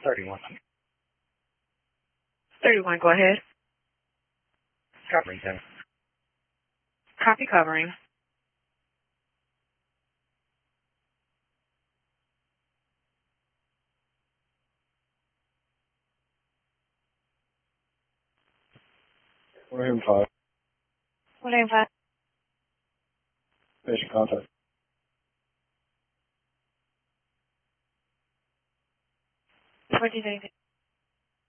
31. 31, go ahead. Covering 10. Copy covering. William 5. William 5. Patient contact. What did they do?